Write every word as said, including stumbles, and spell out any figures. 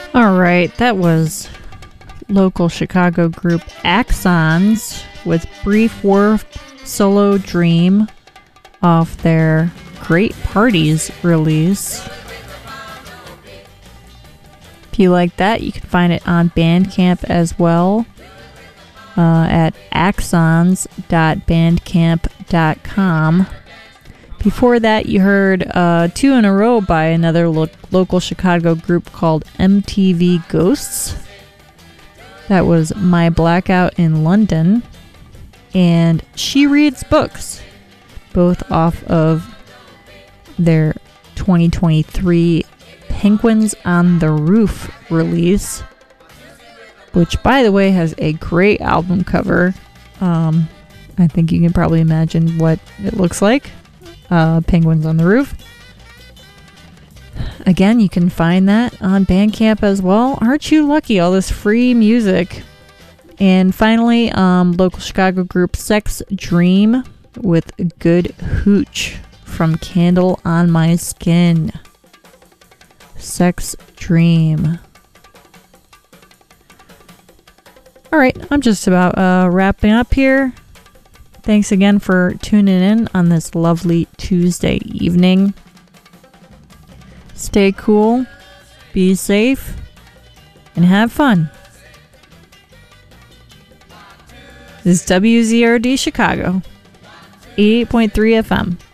All right, that was local Chicago group Axons with Brief Warp Solo Dream off their Great Parties release. If you like that, you can find it on Bandcamp as well uh, at axons dot bandcamp dot com. Before that, you heard uh, two in a row by another lo- local Chicago group called M T V Ghosts. That was My Blackout in London and She Reads Books, both off of their twenty twenty-three Penguins on the Roof release, which, by the way, has a great album cover. Um, I think you can probably imagine what it looks like. Uh, Penguins on the Roof. Again, you can find that on Bandcamp as well. Aren't you lucky? All this free music. And finally, um, local Chicago group Sex Dream with Good Hooch from Candle on My Skin. Sex Dream. All right, I'm just about uh, wrapping up here. Thanks again for tuning in on this lovely Tuesday evening. Stay cool, be safe, and have fun. This is W Z R D Chicago, eighty-eight point three F M.